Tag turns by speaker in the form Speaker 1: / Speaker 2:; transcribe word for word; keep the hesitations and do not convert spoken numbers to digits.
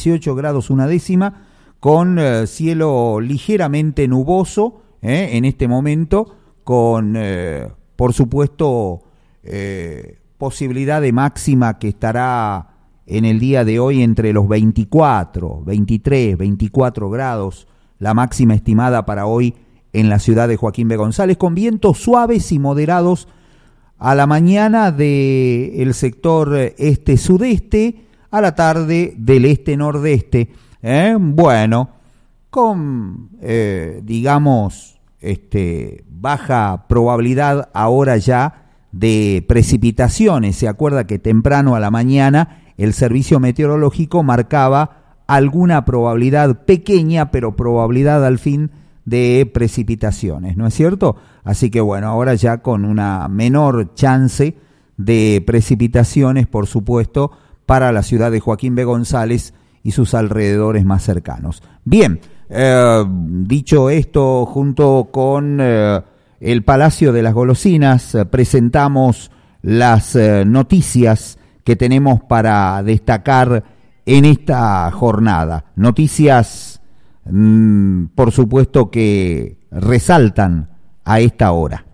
Speaker 1: dieciocho grados una décima, con eh, cielo ligeramente nuboso eh, en este momento, con, eh, por supuesto, eh, posibilidad de máxima que estará en el día de hoy entre los veinticuatro, veintitrés, veinticuatro grados, la máxima estimada para hoy en la ciudad de Joaquín B. González, con vientos suaves y moderados a la mañana del sector este-sudeste, a la tarde del este-nordeste. ¿eh? Bueno, con, eh, digamos, este, baja probabilidad ahora ya de precipitaciones. Se acuerda que temprano a la mañana el servicio meteorológico marcaba alguna probabilidad pequeña, pero probabilidad al fin de precipitaciones, ¿no es cierto? Así que bueno, ahora ya con una menor chance de precipitaciones, por supuesto, para la ciudad de Joaquín B. González y sus alrededores más cercanos. Bien, eh, dicho esto, junto con eh, el Palacio de las Golosinas, eh, presentamos las eh, noticias que tenemos para destacar en esta jornada. Noticias, mmm, por supuesto, que resaltan a esta hora.